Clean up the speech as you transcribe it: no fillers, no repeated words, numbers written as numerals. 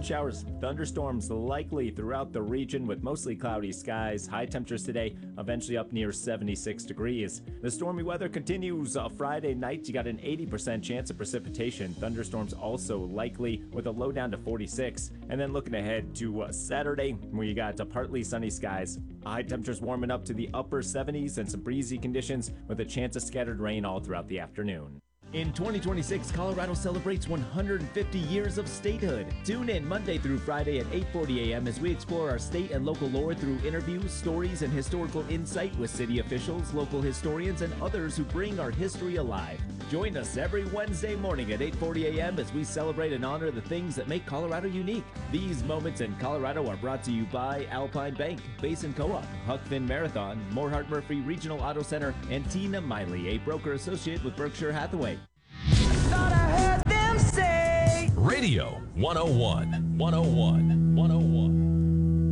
showers, thunderstorms likely throughout the region with mostly cloudy skies. High temperatures today eventually up near 76 degrees. The stormy weather continues Friday night. You got an 80% chance of precipitation. Thunderstorms also likely with a low down to 46. And then looking ahead to Saturday, where you got partly sunny skies. High temperatures warming up to the upper 70s and some breezy conditions with a chance of scattered rain all throughout the afternoon. In 2026, Colorado celebrates 150 years of statehood. Tune in Monday through Friday at 8:40 a.m. as we explore our state and local lore through interviews, stories, and historical insight with city officials, local historians, and others who bring our history alive. Join us every Wednesday morning at 8:40 a.m. as we celebrate and honor the things that make Colorado unique. These moments in Colorado are brought to you by Alpine Bank, Basin Co-op, Huck Finn Marathon, Morehart Murphy Regional Auto Center, and Tina Miley, a broker associate with Berkshire Hathaway. Thought I heard them say Radio 101, 101, 101.